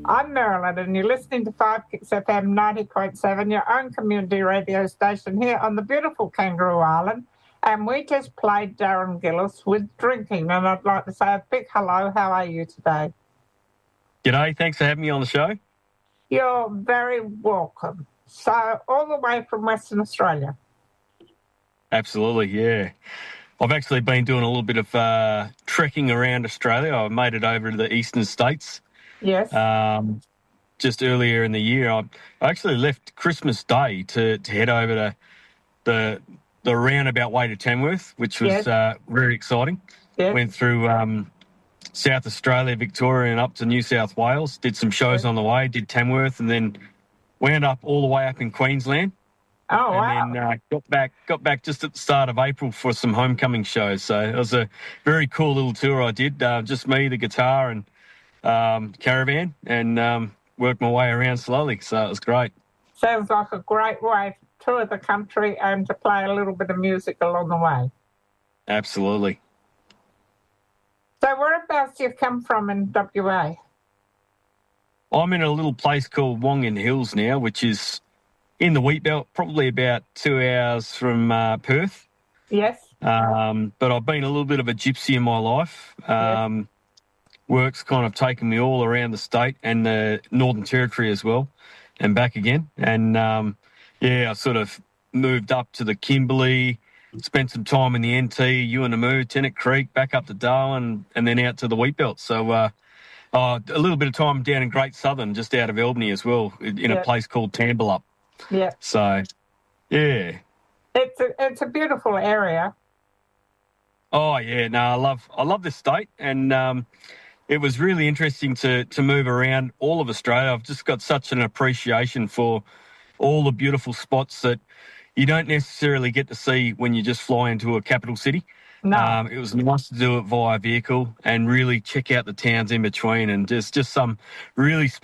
I'm Marilyn, and you're listening to 5 Kicks FM 90.7, your own community radio station here on the beautiful Kangaroo Island. And we just played Darren Gillis with Drinking, and I'd like to say a big hello. How are you today? G'day, thanks for having me on the show. You're very welcome. So, all the way from Western Australia. Absolutely, yeah. I've actually been doing a little bit of trekking around Australia. I made it over to the eastern states. Yes. Just earlier in the year. I actually left Christmas Day to head over to the roundabout way to Tamworth, which was very exciting. Yes. Went through South Australia, Victoria, and up to New South Wales. Did some shows on the way, did Tamworth, and then wound up all the way up in Queensland. Oh, wow. And then got back just at the start of April for some homecoming shows. So it was a very cool little tour I did. Just me, the guitar, and caravan, and worked my way around slowly. So it was great. Sounds like a great way to tour the country and to play a little bit of music along the way. Absolutely. So whereabouts do you come from in WA? I'm in a little place called Wongan Hills now, which is in the wheat belt, probably about 2 hours from Perth. Yes. But I've been a little bit of a gypsy in my life. Yes. Work's kind of taken me all around the state and the Northern Territory as well, and back again. And, I sort of moved up to the Kimberley, spent some time in the NT, Yuendamu, Tennant Creek, back up to Darwin, and then out to the wheat belt. So a little bit of time down in Great Southern, just out of Albany as well, in a place called Tambalup. Yeah. So, yeah. It's a beautiful area. Oh, yeah. No, I love this state, and it was really interesting to move around all of Australia. I've just got such an appreciation for all the beautiful spots that you don't necessarily get to see when you just fly into a capital city. No. It was nice to do it via vehicle and really check out the towns in between, and just some really